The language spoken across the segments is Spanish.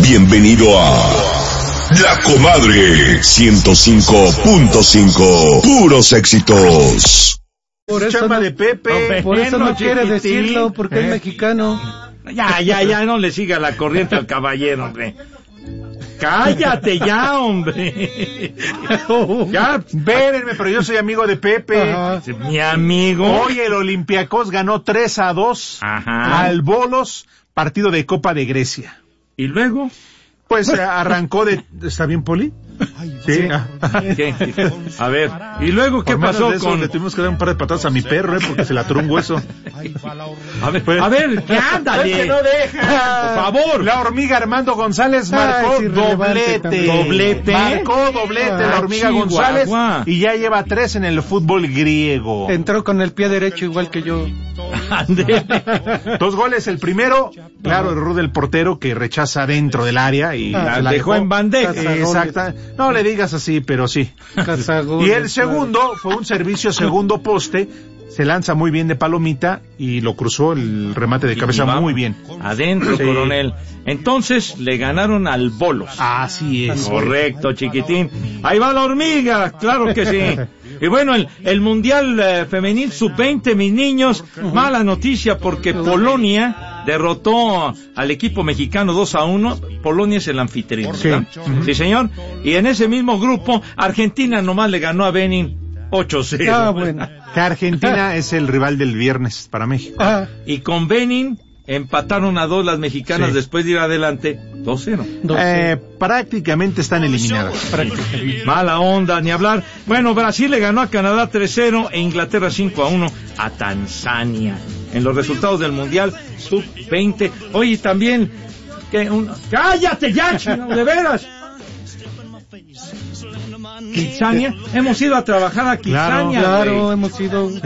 Bienvenido a La Comadre 105.5. Puros éxitos. Por eso chamba de Pepe. Por eso no quiere decirlo, porque es mexicano. Ya, no le siga la corriente al caballero, hombre. Cállate ya, hombre. Ya, espérenme, pero yo soy amigo de Pepe. Ajá. Mi amigo. Hoy el Olympiacos ganó 3-2 al Bolos, partido de Copa de Grecia. ¿Y luego? Pues arrancó de... ¿Está bien, Poli? Sí. ¿Qué? A ver, ¿y luego qué pasó con...? Le tuvimos que dar un par de patadas a mi perro, porque se le atoró un hueso. A ver, ¿qué ándale? Es que no deja. Por favor. La hormiga Armando González marcó doblete. Marcó doblete la hormiga Chihuahua. González y ya lleva 3 en el fútbol griego. Entró con el pie derecho igual que yo. 2 goles, el primero, claro, el error del portero que rechaza dentro del área y la dejó en bandeja. Exacto. No le digas así, pero sí. Y el segundo fue un servicio segundo poste, se lanza muy bien de palomita y lo cruzó el remate de cabeza muy bien. Adentro, sí. Coronel. Entonces le ganaron al Bolos. Así es. Correcto, chiquitín. Ahí va la hormiga, claro que sí. Y bueno, el Mundial Femenil Sub-20, mis niños, mala noticia porque Polonia derrotó al equipo mexicano 2-1. Polonia es el anfitrión, ¿verdad? Sí, señor. Y en ese mismo grupo, Argentina nomás le ganó a Benin 8-0. Ah, bueno. Que Argentina es el rival del viernes para México. Y con Benin empataron a 2 las mexicanas después de ir adelante 2-0. Prácticamente están eliminadas. Mala onda, ni hablar. Bueno, Brasil le ganó a Canadá 3-0 e Inglaterra 5-1 a Tanzania. En los resultados del Mundial Sub-20. Oye, también... ¡Cállate ya, chino! ¡De veras! Kitsania. Hemos ido a trabajar a Kitsania. Claro, hemos ido... Sí.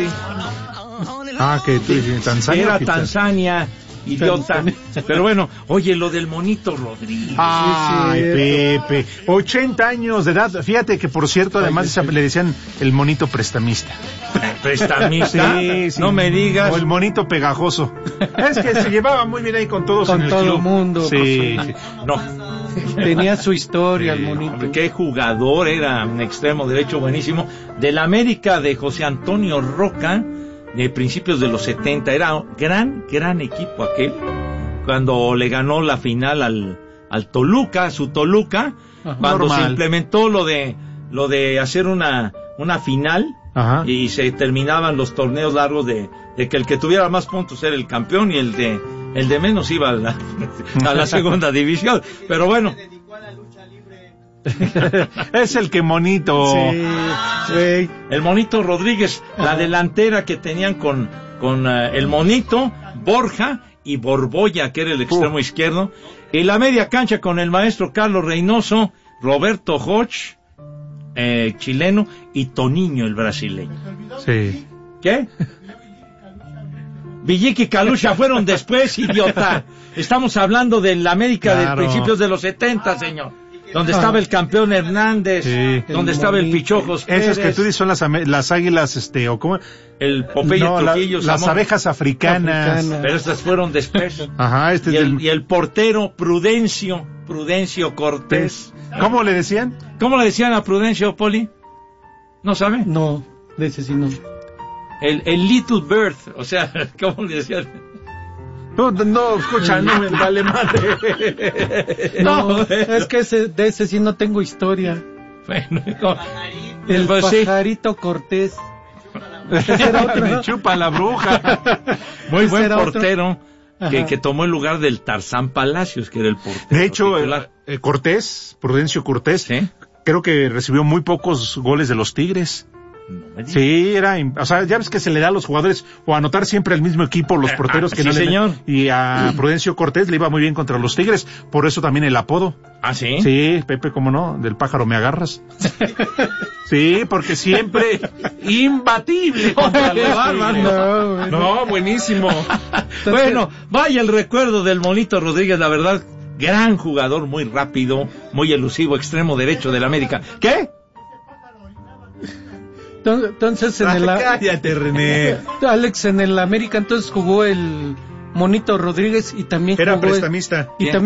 Que tú dices Tanzania. Era Tanzania, idiota. Pero bueno, oye, lo del Monito Rodríguez. Ay, Pepe. 80 años de edad. Fíjate que, por cierto, además le decían el monito prestamista. ¿Prestamista? Sí. No me digas. O el monito pegajoso. Es que se llevaba muy bien ahí con todos con en el todo club. el mundo. Sí. No. Tenía su historia el monito. Hombre, qué jugador, era un extremo derecho buenísimo. Del América de José Antonio Roca, de principios de los 70, era un gran equipo aquel, cuando le ganó la final al Toluca, su Toluca. Ajá. Cuando se implementó lo de hacer una final. Ajá. Y se terminaban los torneos largos de que el que tuviera más puntos era el campeón y el de menos iba a la segunda división. Pero bueno. Es el que monito. Sí. El Monito Rodríguez, la delantera que tenían con el Monito, Borja y Borbolla, que era el extremo izquierdo, y la media cancha con el maestro Carlos Reynoso, Roberto Hoch, chileno, y Toniño, el brasileño. Sí. ¿Qué? Villiqui y Calucha fueron después, idiota. Estamos hablando del América de principios de los 70, señor. Donde estaba el campeón Hernández, donde estaba el Pichojos Pérez. Esas que tú dices son las águilas, o ¿cómo? El Popeye Trujillo. Las abejas africanas. Pero estas fueron después. Ajá, y el portero Prudencio Cortés. ¿Cómo le decían? ¿Cómo le decían a Prudencio, Poli? ¿No sabe? No, de ese sí no. El Little Bird, o sea, ¿cómo le decían? No, escucha, no me vale madre. No, es que de ese sí no tengo historia. Bueno, el pajarito Cortés. Me chupa la bruja. Muy buen portero que tomó el lugar del Tarzán Palacios, que era el portero. De hecho, Prudencio Cortés, creo que recibió muy pocos goles de los Tigres. Sí, ya ves que se le da a los jugadores o anotar siempre al mismo equipo los porteros que sí, no le señor. Y a Prudencio Cortés le iba muy bien contra los Tigres, por eso también el apodo. ¿Ah, sí? Sí, Pepe, ¿cómo no? Del pájaro me agarras. Sí, porque siempre imbatible contra los bárbaros. No, buenísimo. Bueno, vaya el recuerdo del Monito Rodríguez, la verdad, gran jugador, muy rápido, muy elusivo, extremo derecho del América. ¿Qué? Entonces cállate, René. Alex, en el América entonces jugó el Monito Rodríguez y también era jugó prestamista. Y también